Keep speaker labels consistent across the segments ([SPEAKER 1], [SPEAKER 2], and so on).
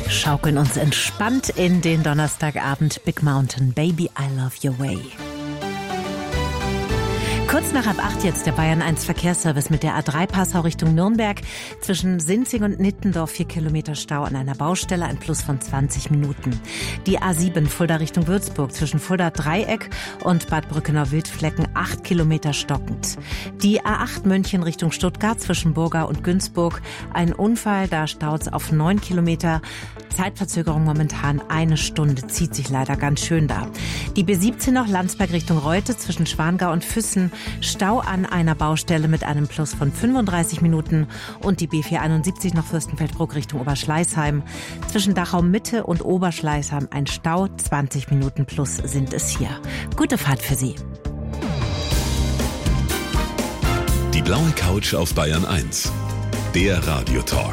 [SPEAKER 1] schaukeln uns entspannt in den Donnerstagabend. Big Mountain, Baby, I Love Your Way. Kurz nach 7:30 jetzt der Bayern 1 Verkehrsservice mit der A3-Passau Richtung Nürnberg. Zwischen Sinzig und Nittendorf 4 Kilometer Stau an einer Baustelle, ein Plus von 20 Minuten. Die A7 Fulda Richtung Würzburg zwischen Fulda Dreieck und Bad Brückenau-Wildflecken 8 Kilometer stockend. Die A8 München Richtung Stuttgart zwischen Burgau und Günzburg. Ein Unfall, da staut's auf 9 Kilometer. Zeitverzögerung momentan 1 Stunde, zieht sich leider ganz schön da. Die B17 noch Landsberg Richtung Reute zwischen Schwangau und Füssen. Stau an einer Baustelle mit einem Plus von 35 Minuten. Und die B471 noch Fürstenfeldbruck Richtung Oberschleißheim. Zwischen Dachau Mitte und Oberschleißheim ein Stau, 20 Minuten plus sind es hier. Gute Fahrt für Sie.
[SPEAKER 2] Die blaue Couch auf Bayern 1. Der Radiotalk.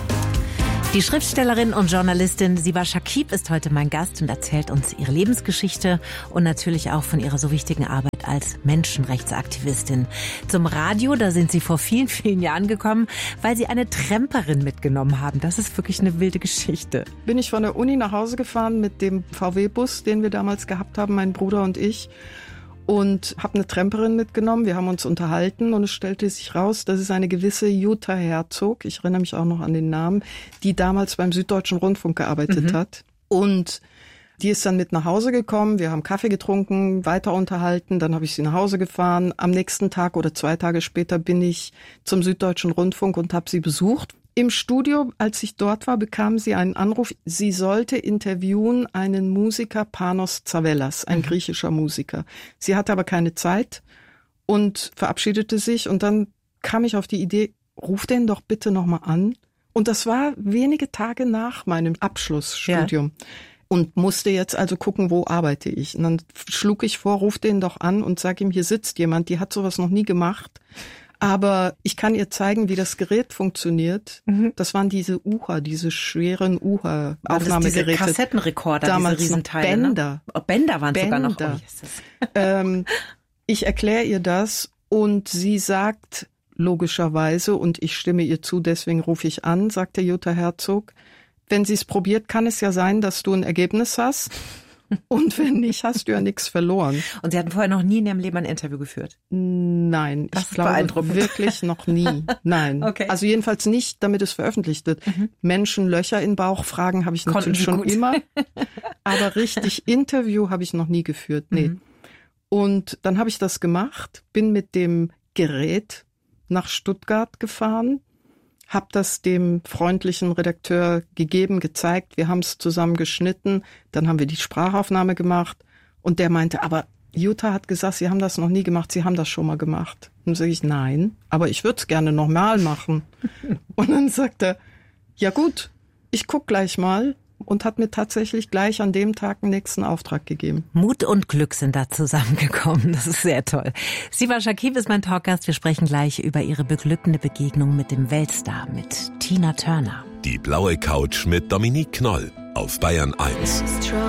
[SPEAKER 1] Die Schriftstellerin und Journalistin Siva Shakib ist heute mein Gast und erzählt uns ihre Lebensgeschichte und natürlich auch von ihrer so wichtigen Arbeit als Menschenrechtsaktivistin. Zum Radio, da sind sie vor vielen, vielen Jahren gekommen, weil sie eine Tramperin mitgenommen haben. Das ist wirklich eine wilde Geschichte.
[SPEAKER 3] Bin ich von der Uni nach Hause gefahren mit dem VW-Bus, den wir damals gehabt haben, mein Bruder und ich. Und habe eine Tramperin mitgenommen. Wir haben uns unterhalten und es stellte sich raus, das ist eine gewisse Jutta Herzog, ich erinnere mich auch noch an den Namen, die damals beim Süddeutschen Rundfunk gearbeitet hat. Und die ist dann mit nach Hause gekommen, wir haben Kaffee getrunken, weiter unterhalten, dann habe ich sie nach Hause gefahren. Am nächsten Tag oder 2 Tage später bin ich zum Süddeutschen Rundfunk und habe sie besucht. Im Studio, als ich dort war, bekam sie einen Anruf, sie sollte interviewen einen Musiker, Panos Tsavellas, ein griechischer Musiker. Sie hatte aber keine Zeit und verabschiedete sich und dann kam ich auf die Idee, ruf den doch bitte nochmal an. Und das war wenige Tage nach meinem Abschlussstudium. Ja. Und musste jetzt also gucken, wo arbeite ich. Und dann schlug ich vor, ruf den doch an und sag ihm, hier sitzt jemand, die hat sowas noch nie gemacht. Aber ich kann ihr zeigen, wie das Gerät funktioniert. Das waren diese diese schweren Aufnahmegeräte.
[SPEAKER 1] Diese Kassettenrekorder,
[SPEAKER 3] damals
[SPEAKER 1] diese Riesenteile.
[SPEAKER 3] Bänder.
[SPEAKER 1] Ne? Oh, Bänder waren sogar noch. Oh,
[SPEAKER 3] ich erkläre ihr das und sie sagt logischerweise, und ich stimme ihr zu, deswegen rufe ich an, sagte Jutta Herzog, wenn sie es probiert, kann es ja sein, dass du ein Ergebnis hast. Und wenn nicht, hast du ja nichts verloren.
[SPEAKER 1] Und Sie hatten vorher noch nie in Ihrem Leben ein Interview geführt?
[SPEAKER 3] Nein, ich glaube wirklich noch nie. Nein.
[SPEAKER 1] Okay.
[SPEAKER 3] Also jedenfalls nicht, damit es veröffentlicht wird. Menschen Löcher in Bauch fragen habe ich natürlich schon immer. Aber richtig Interview habe ich noch nie geführt. Nee. Und dann habe ich das gemacht, bin mit dem Gerät nach Stuttgart gefahren. Hab das dem freundlichen Redakteur gegeben, gezeigt, wir haben es zusammen geschnitten, dann haben wir die Sprachaufnahme gemacht und der meinte, aber Jutta hat gesagt, Sie haben das noch nie gemacht, Sie haben das schon mal gemacht. Und dann sage ich, nein, aber ich würde es gerne nochmal machen. Und dann sagt er, ja gut, ich guck gleich mal und hat mir tatsächlich gleich an dem Tag einen nächsten Auftrag gegeben.
[SPEAKER 1] Mut und Glück sind da zusammengekommen. Das ist sehr toll. Siva Shakib ist mein Talkgast. Wir sprechen gleich über ihre beglückende Begegnung mit dem Weltstar, mit Tina Turner.
[SPEAKER 2] Die blaue Couch mit Dominique Knoll auf Bayern 1.